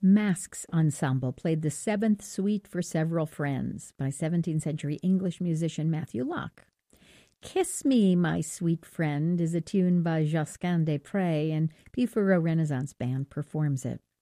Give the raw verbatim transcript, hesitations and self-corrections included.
Masks Ensemble played the seventh suite for several friends by seventeenth century English musician Matthew Locke. Kiss Me, My Sweet Friend is a tune by Josquin des Prez, and P. Renaissance Band performs it.